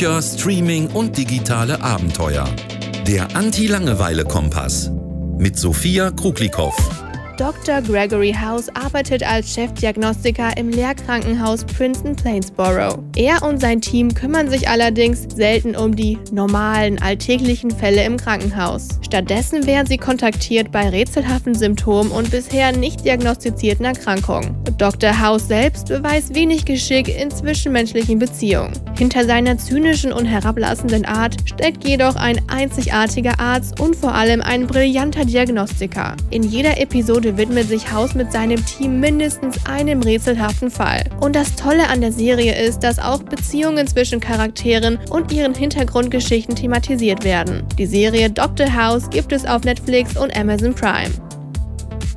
Bücher, Streaming und digitale Abenteuer. Der Anti-Langeweile-Kompass mit Sophia Kruglikow. Dr. Gregory House arbeitet als Chefdiagnostiker im Lehrkrankenhaus Princeton Plainsboro. Er und sein Team kümmern sich allerdings selten um die normalen, alltäglichen Fälle im Krankenhaus. Stattdessen werden sie kontaktiert bei rätselhaften Symptomen und bisher nicht diagnostizierten Erkrankungen. Dr. House selbst beweist wenig Geschick in zwischenmenschlichen Beziehungen. Hinter seiner zynischen und herablassenden Art steckt jedoch ein einzigartiger Arzt und vor allem ein brillanter Diagnostiker. In jeder Episode widmet sich House mit seinem Team mindestens einem rätselhaften Fall. Und das Tolle an der Serie ist, dass auch Beziehungen zwischen Charakteren und ihren Hintergrundgeschichten thematisiert werden. Die Serie Dr. House gibt es auf Netflix und Amazon Prime.